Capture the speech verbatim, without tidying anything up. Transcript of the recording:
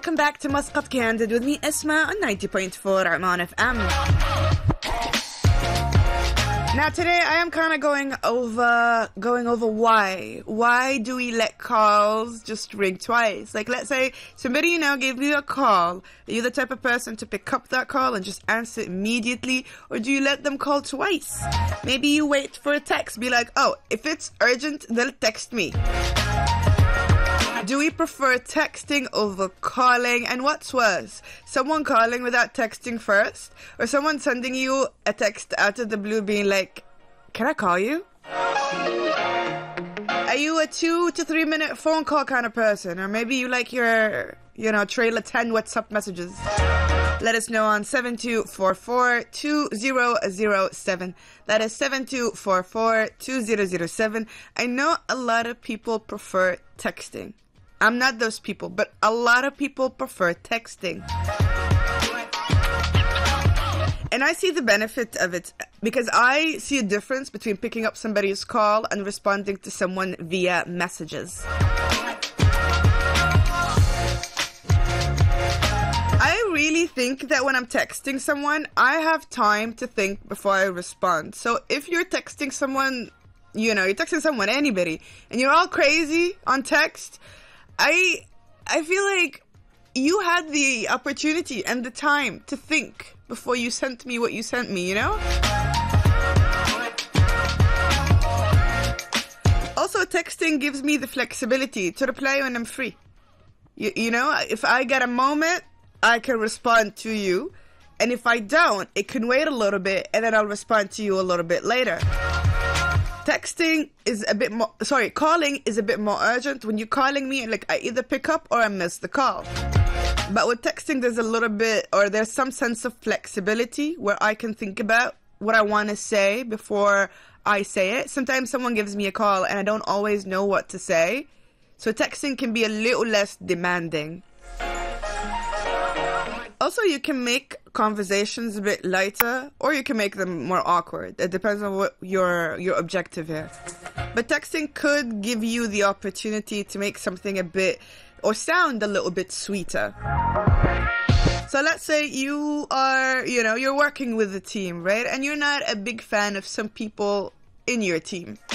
welcome back to Muscat Candid with me, Esma, on ninety point four Oman F M. Now today I am kind of going over, going over why. Why do we let calls just ring twice? Like, let's say somebody you know gave you a call. Are you the type of person to pick up that call and just answer immediately? Or do you let them call twice? Maybe you wait for a text, be like, oh, if it's urgent, they'll text me. Do we prefer texting over calling? And what's worse, someone calling without texting first, or someone sending you a text out of the blue being like, can I call you? Are you a two to three minute phone call kind of person? Or maybe you like your, you know, trail of ten WhatsApp messages? Let us know on seven two four four, two zero zero seven. That is seven two four four, two zero zero seven. I know a lot of people prefer texting. I'm not those people, but a lot of people prefer texting. And I see the benefit of it because I see a difference between picking up somebody's call and responding to someone via messages. I really think that when I'm texting someone, I have time to think before I respond. So if you're texting someone, you know, you're texting someone, anybody, and you're all crazy on text, I I feel like you had the opportunity and the time to think before you sent me what you sent me, you know? Also, texting gives me the flexibility to reply when I'm free. You, you know, if I get a moment, I can respond to you. And if I don't, it can wait a little bit and then I'll respond to you a little bit later. Texting is a bit more, sorry, calling is a bit more urgent. When you're calling me, like, I either pick up or I miss the call. But with texting, there's a little bit, or there's some sense of flexibility where I can think about what I want to say before I say it. Sometimes someone gives me a call and I don't always know what to say. So texting can be a little less demanding. Also, you can make conversations a bit lighter, or you can make them more awkward. It depends on what your your objective is. But texting could give you the opportunity to make something a bit, or sound a little bit sweeter. So let's say you are, you know, you're working with a team, right? And you're not a big fan of some people in your team.